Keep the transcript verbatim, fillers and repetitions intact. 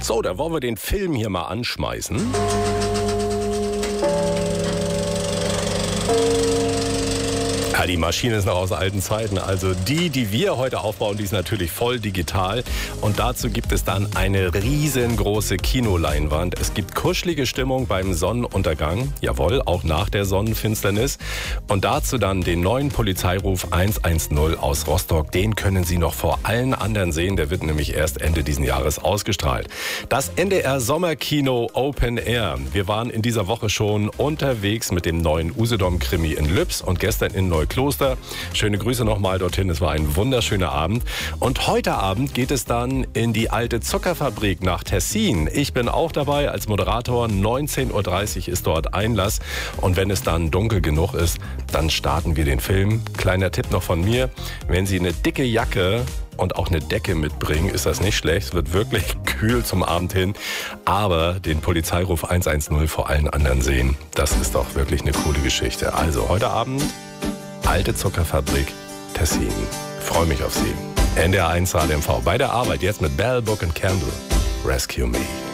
So, da wollen wir den Film hier mal anschmeißen. Ja, die Maschine ist noch aus alten Zeiten. Also die, die wir heute aufbauen, die ist natürlich voll digital. Und dazu gibt es dann eine riesengroße Kinoleinwand. Es gibt kuschelige Stimmung beim Sonnenuntergang. Jawohl, auch nach der Sonnenfinsternis. Und dazu dann den neuen Polizeiruf hundertzehn aus Rostock. Den können Sie noch vor allen anderen sehen. Der wird nämlich erst Ende diesen Jahres ausgestrahlt. Das N D R Sommerkino Open Air. Wir waren in dieser Woche schon unterwegs mit dem neuen Usedom-Krimi in Lübs und gestern in Neukloster. Schöne Grüße nochmal dorthin. Es war ein wunderschöner Abend. Und heute Abend geht es dann in die alte Zuckerfabrik nach Tessin. Ich bin auch dabei als Moderator. neunzehn Uhr dreißig ist dort Einlass. Und wenn es dann dunkel genug ist, dann starten wir den Film. Kleiner Tipp noch von mir. Wenn Sie eine dicke Jacke und auch eine Decke mitbringen, ist das nicht schlecht. Es wird wirklich kühl zum Abend hin. Aber den Polizeiruf hundertzehn vor allen anderen sehen, das ist doch wirklich eine coole Geschichte. Also heute Abend alte Zuckerfabrik Tessin. Freue mich auf Sie. N D R eins Radio M V bei der Arbeit jetzt mit Bell, Book and Candle. Rescue Me.